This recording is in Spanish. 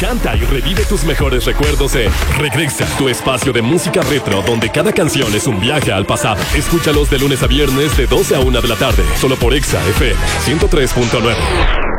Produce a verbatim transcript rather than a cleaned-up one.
Canta y revive tus mejores recuerdos en Regresa, tu espacio de música retro donde cada canción es un viaje al pasado. Escúchalos de lunes a viernes de doce a una de la tarde, solo por Exa F M ciento tres punto nueve.